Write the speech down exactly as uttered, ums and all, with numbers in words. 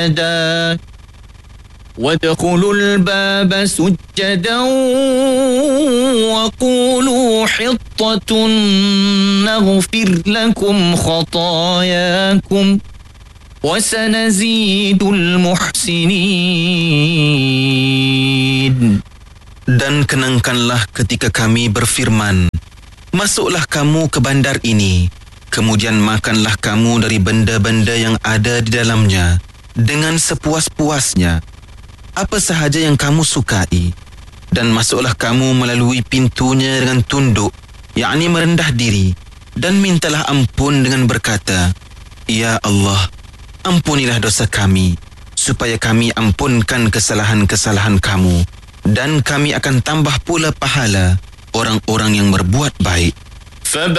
سجدا وادخلوا الباب سجدا وقولوا حطة نغفر لكم خطاياكم وسنزيد المحسنين. Dan kenangkanlah ketika kami berfirman, masuklah kamu ke bandar ini, kemudian makanlah kamu dari benda-benda yang ada di dalamnya dengan sepuas-puasnya, apa sahaja yang kamu sukai, dan masuklah kamu melalui pintunya dengan tunduk, yakni merendah diri, dan mintalah ampun dengan berkata, Ya Allah, ampunilah dosa kami, supaya kami ampunkan kesalahan-kesalahan kamu, dan kami akan tambah pula pahala orang-orang yang berbuat baik.